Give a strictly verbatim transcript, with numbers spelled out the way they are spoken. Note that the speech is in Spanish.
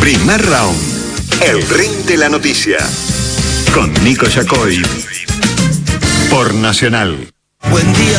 Primer round. El ring de la noticia. Con Nico Yacoy. Por Nacional. Buen día.